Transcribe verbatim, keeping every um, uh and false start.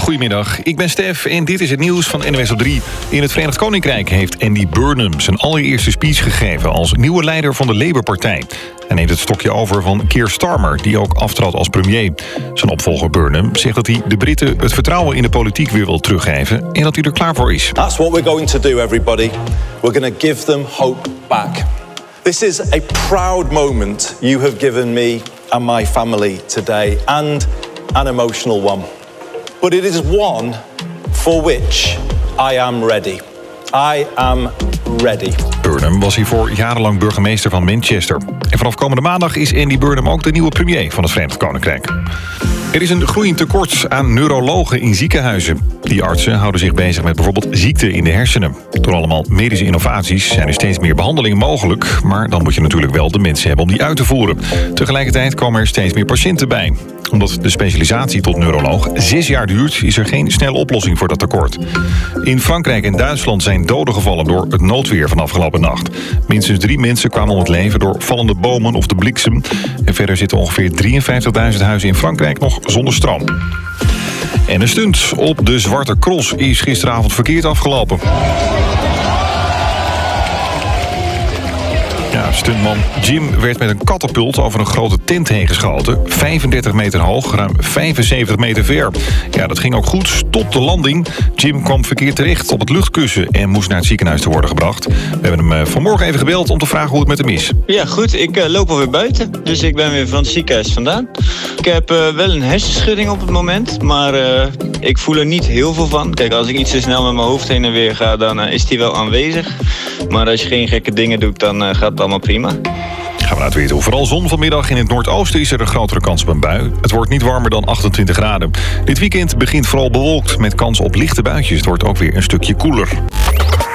Goedemiddag, ik ben Stef en dit is het nieuws van N O S op drie. In het Verenigd Koninkrijk heeft Andy Burnham zijn allereerste speech gegeven als nieuwe leider van de Labour-partij. Hij neemt het stokje over van Keir Starmer, die ook aftrad als premier. Zijn opvolger Burnham zegt dat hij de Britten het vertrouwen in de politiek weer wil teruggeven en dat hij er klaar voor is. That's what we're going to do, everybody. We're going to give them hope back. This is a proud moment you have given me and my family today, and an emotional one. But it is one for which I am ready. I am ready. Burnham was hiervoor jarenlang burgemeester van Manchester. En vanaf komende maandag is Andy Burnham ook de nieuwe premier van het Verenigd Koninkrijk. Er is een groeiend tekort aan neurologen in ziekenhuizen. Die artsen houden zich bezig met bijvoorbeeld ziekten in de hersenen. Door allemaal medische innovaties zijn er steeds meer behandelingen mogelijk. Maar dan moet je natuurlijk wel de mensen hebben om die uit te voeren. Tegelijkertijd komen er steeds meer patiënten bij. Omdat de specialisatie tot neuroloog zes jaar duurt, is er geen snelle oplossing voor dat tekort. In Frankrijk en Duitsland zijn doden gevallen door het noodweer van afgelopen nacht. Minstens drie mensen kwamen om het leven door vallende bomen of de bliksem. En verder zitten ongeveer drieënvijftigduizend huizen in Frankrijk nog zonder stroom. En een stunt op de Zwarte Cross is gisteravond verkeerd afgelopen. Ja, stuntman Jim werd met een katapult over een grote tent heen geschoten. vijfendertig meter hoog, ruim vijfenzeventig meter ver. Ja, dat ging ook goed tot de landing. Jim kwam verkeerd terecht op het luchtkussen en moest naar het ziekenhuis te worden gebracht. We hebben hem vanmorgen even gebeld om te vragen hoe het met hem is. Ja, goed. Ik uh, loop alweer buiten. Dus ik ben weer van het ziekenhuis vandaan. Ik heb uh, wel een hersenschudding op het moment, maar uh, ik voel er niet heel veel van. Kijk, als ik iets te snel met mijn hoofd heen en weer ga, dan uh, is die wel aanwezig. Maar als je geen gekke dingen doet, dan uh, gaat het allemaal prima. Gaan we naar het weer toe. Vooral zon vanmiddag. In het noordoosten is er een grotere kans op een bui. Het wordt niet warmer dan achtentwintig graden. Dit weekend begint vooral bewolkt met kans op lichte buitjes. Het wordt ook weer een stukje koeler.